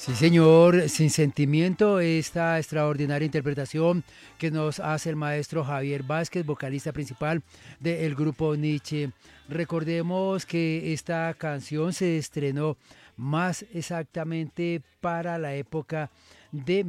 Sí, señor, sin sentimiento, esta extraordinaria interpretación que nos hace el maestro Javier Vázquez, vocalista principal del grupo Nietzsche. Recordemos que esta canción se estrenó más exactamente para la época de